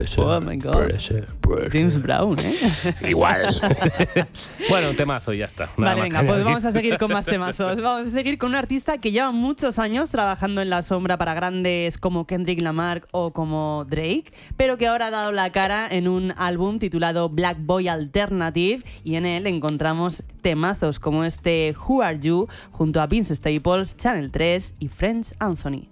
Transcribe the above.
Oh my God. James Brown, ¿eh? Igual. Bueno, un temazo y ya está. Nada Vale, más venga, que pues añadir. vamos a seguir con más temazos. Vamos a seguir con un artista que lleva muchos años trabajando en la sombra para grandes como Kendrick Lamar o como Drake, pero que ahora ha dado la cara en un álbum titulado Black Boy Alternative, y en él encontramos temazos como este Who Are You junto a Vince Staples, Channel 3 y French Anthony.